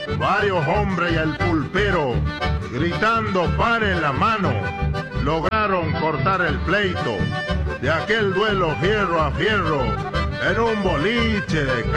Varios hombres y el pulpero, gritando pan en la mano, lograron cortar el pleito de aquel duelo fierro a fierro en un boliche de